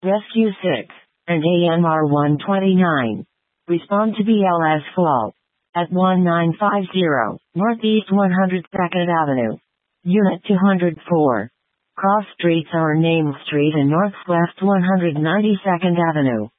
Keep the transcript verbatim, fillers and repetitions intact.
Rescue six, and A M R one twenty-nine. Respond to B L S fault. At nineteen fifty, Northeast one hundred second Avenue. Unit two hundred four. Cross streets are Name Street and Northwest one hundred ninety-second Avenue.